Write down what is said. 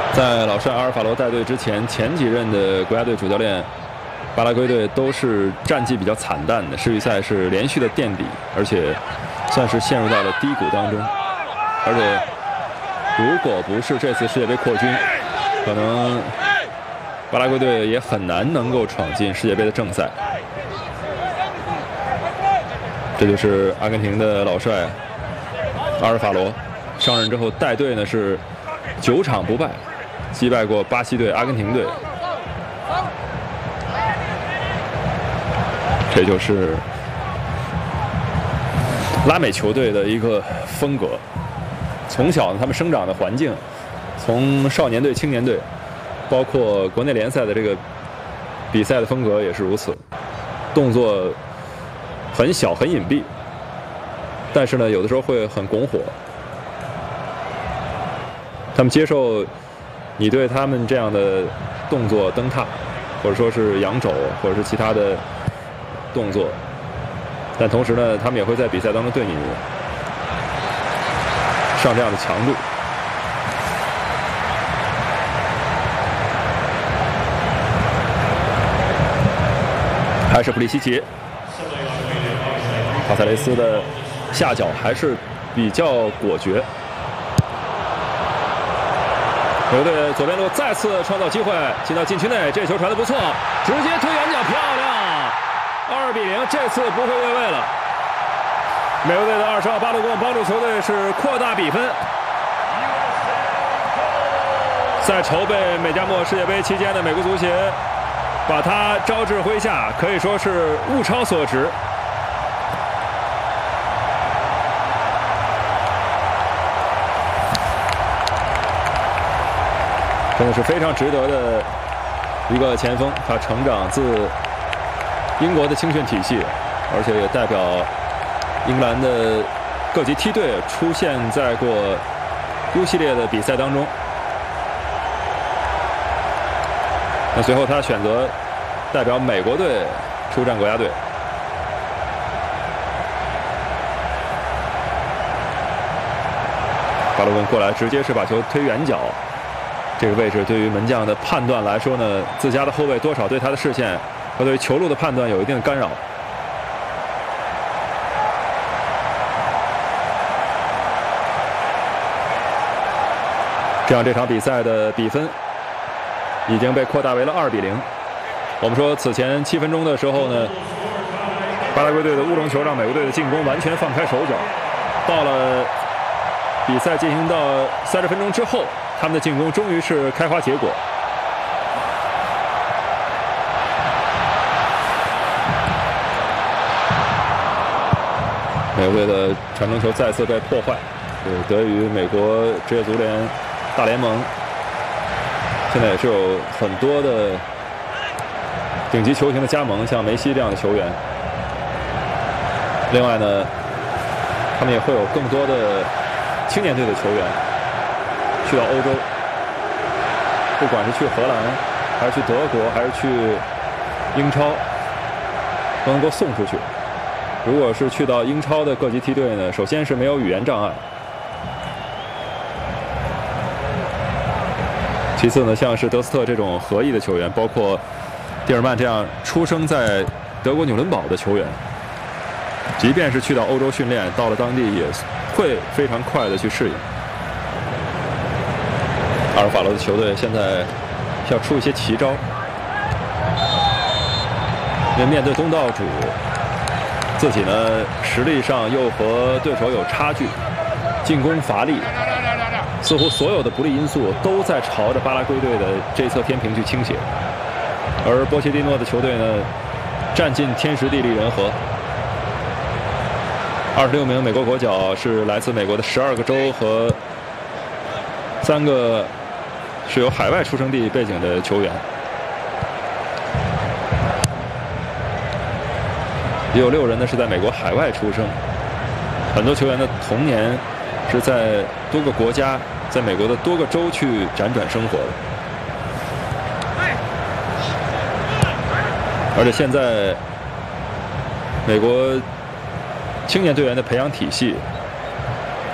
在老帅阿尔法罗带队之前，前几任的国家队主教练巴拉圭队都是战绩比较惨淡的，世预赛是连续的垫底，而且算是陷入到了低谷当中。而且，如果不是这次世界杯扩军，可能巴拉圭队也很难能够闯进世界杯的正赛。这就是阿根廷的老帅阿尔法罗上任之后带队呢是9场不败，击败过巴西队、阿根廷队。这就是拉美球队的一个风格。从小呢，他们生长的环境，从少年队、青年队，包括国内联赛的这个比赛的风格也是如此，动作很小、很隐蔽，但是呢，有的时候会很拱火。他们接受你对他们这样的动作蹬踏，或者说是扬肘，或者是其他的动作，但同时呢，他们也会在比赛当中对你上这样的强度。还是普利西奇，卡塞雷斯的下脚还是比较果决。球队左边路再次创造机会，进到禁区内，这球传得不错，直接推远角，漂亮，2比0，这次不会越位了。美国队的20号巴鲁贡帮助球队是扩大比分。在筹备美加墨世界杯期间的美国足协，把他招至麾下，可以说是物超所值。真的是非常值得的一个前锋，他成长自英国的青训体系，而且也代表英格兰的各级梯队出现在过 U 系列的比赛当中。那随后他选择代表美国队出战国家队。巴鲁贡过来直接是把球推远角。这个位置对于门将的判断来说呢，自家的后卫多少对他的视线和对于球路的判断有一定的干扰。这样这场比赛的比分已经被扩大为了2比0。我们说此前7分钟的时候呢，巴拉圭队的乌龙球让美国队的进攻完全放开手脚。到了比赛进行到30分钟之后，他们的进攻终于是开花结果。美国队的传中球再次被破坏，得益于美国职业足联大联盟现在也是有很多的顶级球星的加盟，像梅西这样的球员。另外呢，他们也会有更多的青年队的球员去到欧洲，不管是去荷兰，还是去德国，还是去英超，都能够送出去。如果是去到英超的各级梯队呢，首先是没有语言障碍，其次呢，像是德斯特这种合裔的球员，包括蒂尔曼这样出生在德国纽伦堡的球员，即便是去到欧洲训练，到了当地也会非常快的去适应。阿尔法罗的球队现在需要出一些奇招，因为面对东道主，自己呢实力上又和对手有差距，进攻乏力，似乎所有的不利因素都在朝着巴拉圭队的这侧天平去倾斜。而波切蒂诺的球队呢，占尽天时地利人和。26名美国国脚是来自美国的12个州和3个是有海外出生地背景的球员，也有6人呢是在美国海外出生。很多球员的童年是在多个国家，在美国的多个州去辗转生活的。而且现在美国青年队员的培养体系